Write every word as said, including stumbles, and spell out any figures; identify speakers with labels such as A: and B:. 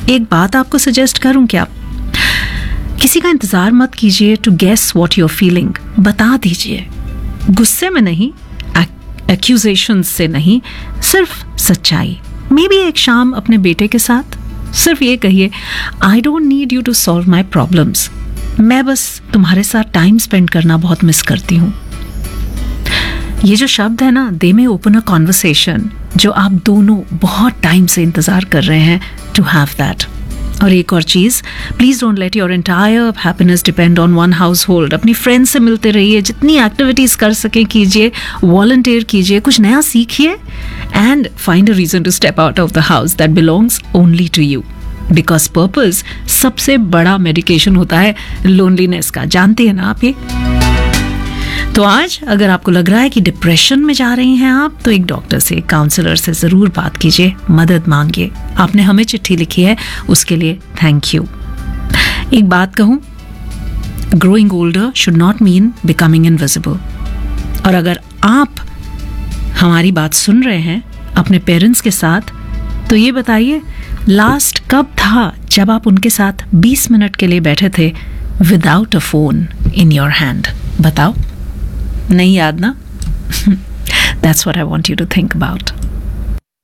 A: एक बात आपको सजेस्ट करूं क्या? किसी का इंतजार मत कीजिए to guess what you are feeling. बता दीजिए, गुस्से में नहीं, एक्यूजेशन से नहीं, सिर्फ सच्चाई. मे बी एक शाम अपने बेटे के साथ सिर्फ ये कहिए, I don't need you to solve my problems. मैं बस तुम्हारे साथ टाइम स्पेंड करना बहुत मिस करती हूँ. ये जो शब्द है ना, दे में ओपन अ कॉन्वर्सेशन जो आप दोनों बहुत टाइम से इंतजार कर रहे हैं टू हैव दैट. और एक और चीज़, please don't let your entire happiness depend on one house hold. अपनी फ्रेंड से मिलते रहिए, जितनी एक्टिविटीज़ कर सकें कीजिए, वॉलंटियर कीजिए, कुछ नया सीखिए, and find a reason to step out of the house that belongs only to you. Because purpose सबसे बड़ा मेडिकेशन होता है लोनलीनेस का. जानते हैं ना आप ये? तो आज अगर आपको लग रहा है कि डिप्रेशन में जा रही हैं आप, तो एक डॉक्टर से, एक काउंसलर से ज़रूर बात कीजिए, मदद मांगिए. आपने हमें चिट्ठी लिखी है, उसके लिए थैंक यू. एक बात कहूँ, growing older should not mean becoming invisible. और अगर आप हमारी बात सुन रहे हैं अपने पेरेंट्स के साथ, तो ये बताइए, लास्ट कब था जब आप उनके साथ बीस मिनट के लिए बैठे थे without a phone in your hand? बताओ. नहीं याद ना? That's what I want you to think about.